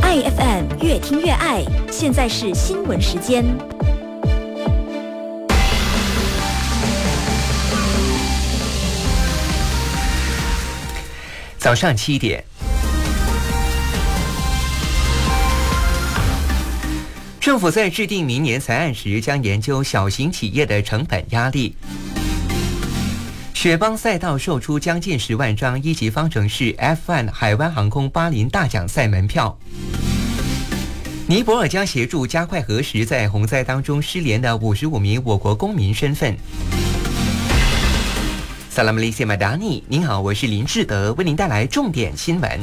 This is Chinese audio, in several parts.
IFM 越听越爱，现在是新闻时间。 早上7点，政府在制定明年财案时，将研究小型企业的成本压力。雪邦赛道售出将近10万张一级方程式 F1 海湾航空巴林大奖赛门票。尼泊尔将协助加快核实在洪灾当中失联的55名我国公民身份。萨拉姆利谢马达尼，您好，我是林志德，为您带来重点新闻。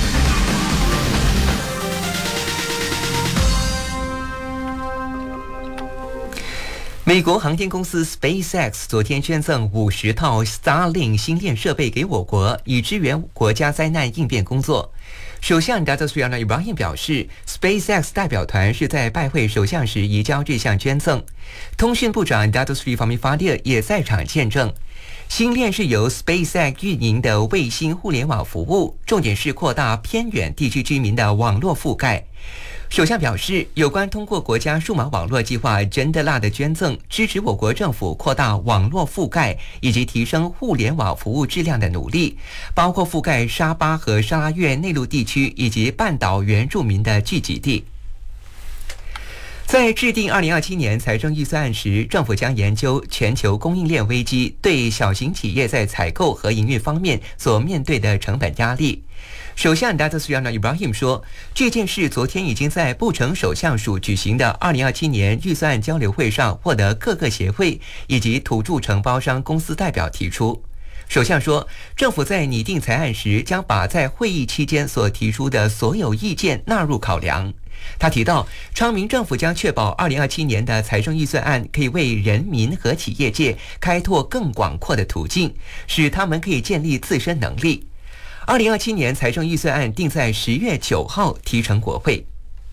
美国航天公司 SpaceX 昨天捐赠50套 Starlink 星链设备给我国，以支援国家灾难应变工作。首相 Datuk Seri Anwar Ibrahim 表示 ，SpaceX 代表团是在拜会首相时移交这项捐赠。通讯部长 Datuk Seri Fahmi Fadzil 也在场见证。星链是由 SpaceX 运营的卫星互联网服务，重点是扩大偏远地区居民的网络覆盖。首相表示，有关通过国家数码网络计划 JENDELA 的捐赠，支持我国政府扩大网络覆盖以及提升互联网服务质量的努力，包括覆盖沙巴和沙拉越内陆地区以及半岛原住民的聚集地。在制定2027年财政预算案时，政府将研究全球供应链危机对小型企业在采购和营运方面所面对的成本压力。首相 Datuk Seri Anwar Ibrahim 说，这件事昨天已经在布城首相署举行的2027年预算案交流会上获得各个协会以及土著承包商公司代表提出。首相说，政府在拟定财案时将把在会议期间所提出的所有意见纳入考量。他提到，昌明政府将确保2027年的财政预算案可以为人民和企业界开拓更广阔的途径，使他们可以建立自身能力。2027年财政预算案定在10月9号提呈国会。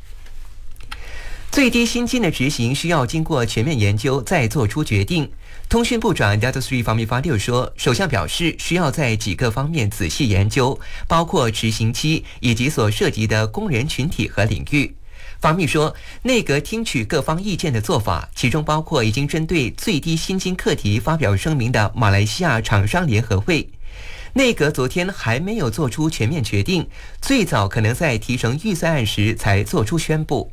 最低薪金的执行需要经过全面研究再做出决定。通讯部长 Datuk Seri Fahmi Fadzil 说，首相表示需要在几个方面仔细研究，包括执行期以及所涉及的工人群体和领域。方密说，内阁听取各方意见的做法，其中包括已经针对最低薪金课题发表声明的马来西亚厂商联合会。内阁昨天还没有做出全面决定，最早可能在提呈预算案时才做出宣布。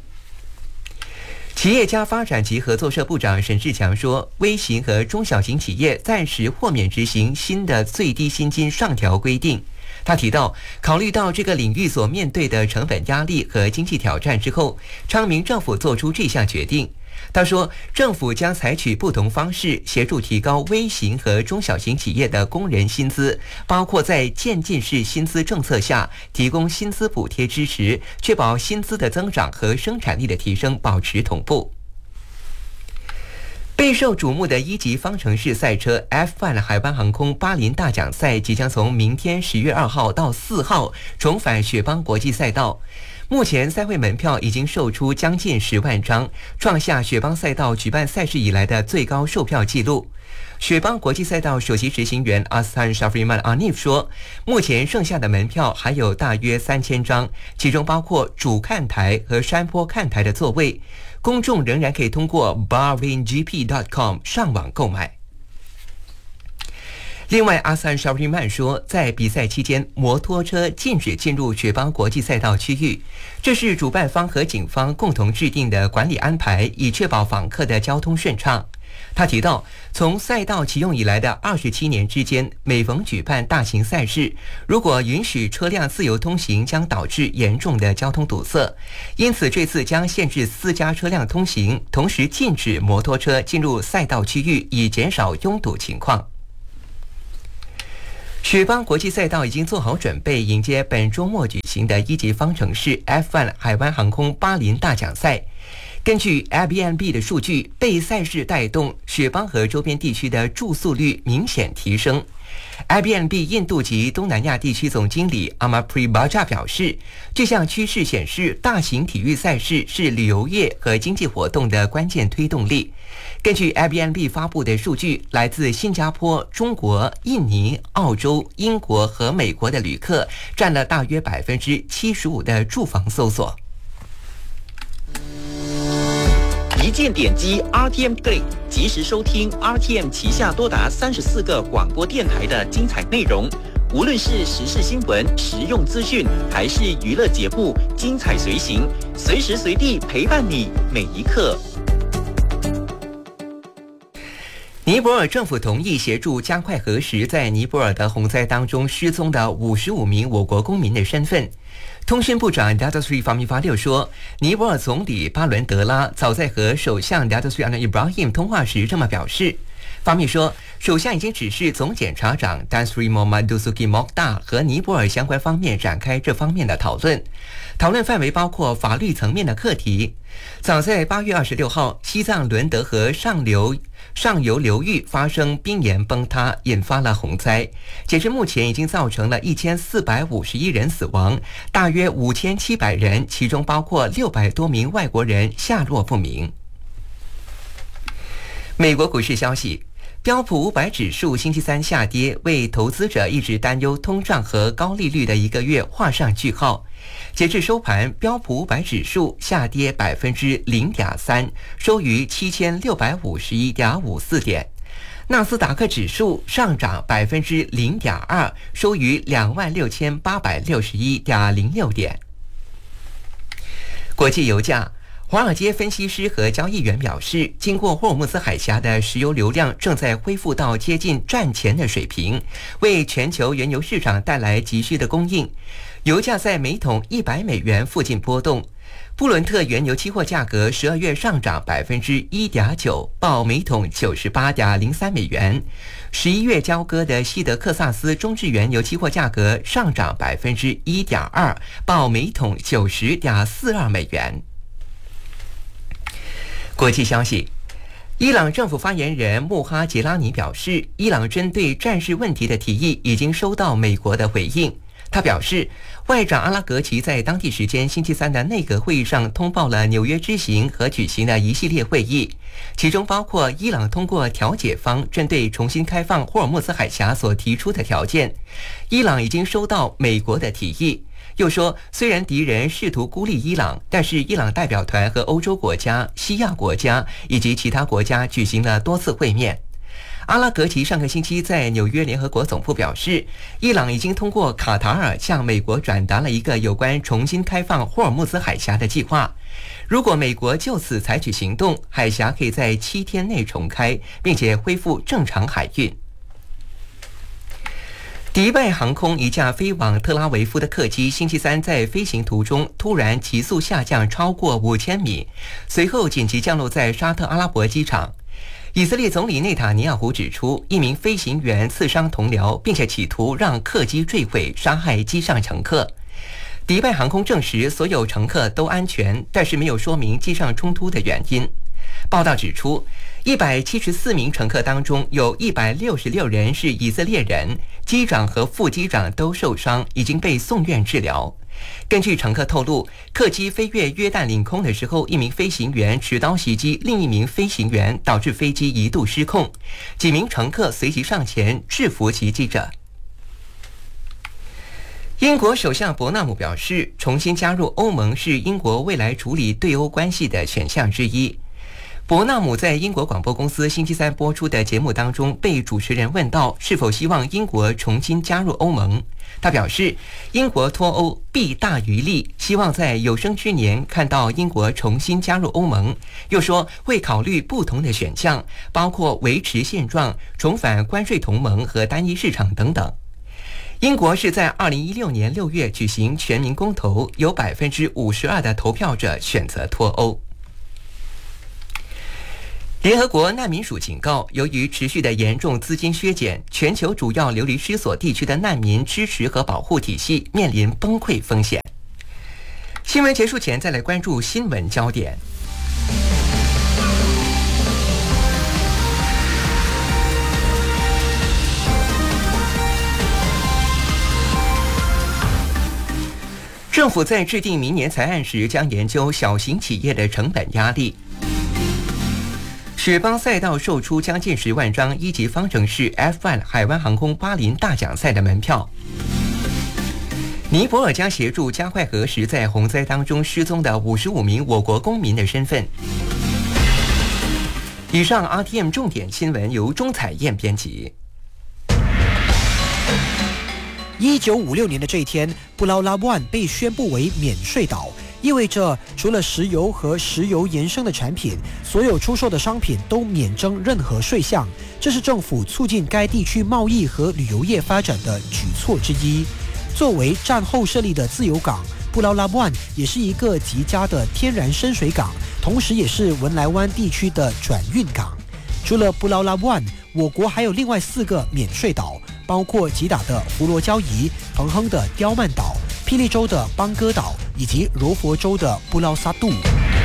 企业家发展及合作社部长沈志强说，微型和中小型企业暂时豁免执行新的最低薪金上调规定。他提到，考虑到这个领域所面对的成本压力和经济挑战之后，昌明政府做出这项决定。他说，政府将采取不同方式协助提高微型和中小型企业的工人薪资，包括在渐进式薪资政策下提供薪资补贴支持，确保薪资的增长和生产力的提升保持同步。备受瞩目的一级方程式赛车 F1 海湾航空巴林大奖赛即将从明天10月2号到4号重返雪邦国际赛道。目前赛会门票已经售出将近10万张，创下雪邦赛道举办赛事以来的最高售票纪录。雪邦国际赛道首席执行员阿斯坦·沙弗里曼·阿尼夫说，目前剩下的门票还有大约3000张，其中包括主看台和山坡看台的座位。公众仍然可以通过 bahraingp.com 上网购买。另外，阿斯坦·沙弗里曼说，在比赛期间，摩托车禁止进入雪邦国际赛道区域，这是主办方和警方共同制定的管理安排，以确保访客的交通顺畅。他提到，从赛道启用以来的27年之间，每逢举办大型赛事，如果允许车辆自由通行，将导致严重的交通堵塞。因此，这次将限制私家车辆通行，同时禁止摩托车进入赛道区域，以减少拥堵情况。雪邦国际赛道已经做好准备，迎接本周末举行的一级方程式 F1 海湾航空巴林大奖赛。根据 Airbnb 的数据，被赛事带动，雪邦和周边地区的住宿率明显提升。Airbnb 印度及东南亚地区总经理 Amarpreet Baja 表示，这项趋势显示大型体育赛事是旅游业和经济活动的关键推动力。 根据 Airbnb 发布的数据，来自新加坡、中国、印尼、澳洲、英国和美国的旅客占了大约75%的住房搜索。 一键点击 RTM Play， 及时收听 RTM 旗下多达34个广播电台的精彩内容。无论是时事新闻、实用资讯，还是娱乐节目，精彩随行，随时随地陪伴你每一刻。 尼泊尔政府同意协助加快核实在尼泊尔的洪灾当中失踪的55名我国公民的身份。通讯部长 Datuk Seri Fahmi Fadil 说，尼泊尔总理巴伦德拉早在和首相 Datuk Seri Anwar Ibrahim 通话时这么表示。方面说，首相已经指示总检察长 Tan Sri Muhammad Dusuki Mokhtar 和尼泊尔相关方面展开这方面的讨论。讨论范围包括法律层面的课题。早在8月26号，西藏伦德河上游流域发生冰岩崩塌，引发了洪灾。截至目前，已经造成了1451人死亡，大约5700人，其中包括600多名外国人下落不明。美国股市消息，标普500指数星期三下跌，为投资者一直担忧通胀和高利率的一个月画上句号。截至收盘，标普500指数下跌0.3%，收于7651.54点。纳斯达克指数上涨0.2%，收于26861.06点。国际油价。华尔街分析师和交易员表示，经过霍尔木兹海峡的石油流量正在恢复到接近战前的水平，为全球原油市场带来急需的供应。油价在每桶100美元附近波动。布伦特原油期货价格12月上涨1.9%，报每桶98.03美元。11月交割的西德克萨斯中质原油期货价格上涨1.2%，报每桶90.42美元。国际消息，伊朗政府发言人穆哈杰拉尼表示，伊朗针对战事问题的提议已经收到美国的回应。他表示，外长阿拉格齐在当地时间星期三的内阁会议上通报了纽约之行和举行的一系列会议，其中包括伊朗通过调解方针对重新开放霍尔木兹海峡所提出的条件。伊朗已经收到美国的提议。又说，虽然敌人试图孤立伊朗，但是伊朗代表团和欧洲国家、西亚国家以及其他国家举行了多次会面。阿拉格齐上个星期在纽约联合国总部表示，伊朗已经通过卡塔尔向美国转达了一个有关重新开放霍尔木兹海峡的计划。如果美国就此采取行动，海峡可以在7天内重开，并且恢复正常海运。迪拜航空一架飞往特拉维夫的客机星期三在飞行途中突然急速下降超过5000米，随后紧急降落在沙特阿拉伯机场。以色列总理内塔尼亚胡指出，一名飞行员刺伤同僚，并且企图让客机坠毁，杀害机上乘客。迪拜航空证实所有乘客都安全，但是没有说明机上冲突的原因。报道指出，174名乘客当中有166人是以色列人，机长和副机长都受伤，已经被送院治疗。根据乘客透露，客机飞越约旦领空的时候，一名飞行员持刀袭击另一名飞行员，导致飞机一度失控。几名乘客随即上前制服袭击者。英国首相伯纳姆表示，重新加入欧盟是英国未来处理对欧关系的选项之一。伯纳姆在英国广播公司星期三播出的节目当中被主持人问到是否希望英国重新加入欧盟，他表示英国脱欧弊大于利，希望在有生之年看到英国重新加入欧盟。又说会考虑不同的选项，包括维持现状、重返关税同盟和单一市场等等。英国是在2016年6月举行全民公投，有52%的投票者选择脱欧。联合国难民署警告，由于持续的严重资金削减，全球主要流离失所地区的难民支持和保护体系面临崩溃风险。新闻结束前，再来关注新闻焦点。政府在制定明年财案时，将研究小型企业的成本压力。 雪邦赛道售出将近10万张一级方程式 F1 海湾航空巴林大奖赛的门票。尼泊尔将协助加快核实在洪灾当中失踪的55名我国公民的身份。以上 RTM 重点新闻由钟彩燕编辑。 1956年的这一天，布劳拉湾被宣布为免税岛，意味着除了石油和石油延伸的产品，所有出售的商品都免征任何税项。这是政府促进该地区贸易和旅游业发展的举措之一。作为战后设立的自由港，布劳拉湾也是一个极佳的天然深水港，同时也是文莱湾地区的转运港。除了布劳拉湾，我国还有另外4个免税岛，包括吉打的佛罗交怡、彭亨的刁曼岛、霹雳州的邦哥岛以及柔佛州的布劳萨杜。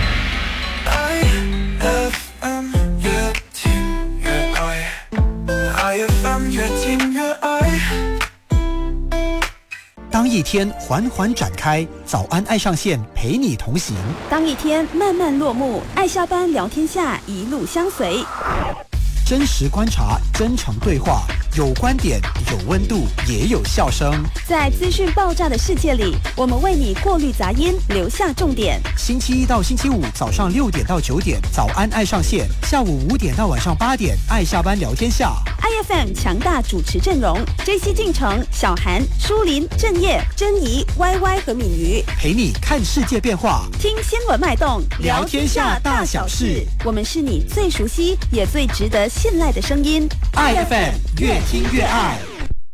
当一天缓缓展开，早安爱上线陪你同行。 当一天慢慢落幕，爱下班聊天下一路相随。 真实观察，真诚对话，有观点，有温度，也有笑声。 在资讯爆炸的世界里，我们为你过滤杂音，留下重点。 星期一到星期五早上6点到9点，早安爱上线；下午5点到晚上8点，爱下班聊天下。 IFM 强大主持阵容 ：JC 进城、小韩、舒林、郑业、珍妮、YY 和敏瑜， 陪你看世界变化， 听新闻脉动， 聊天下大小事。 我们是你最熟悉也最值得信赖的声音。 IFM 越听越爱。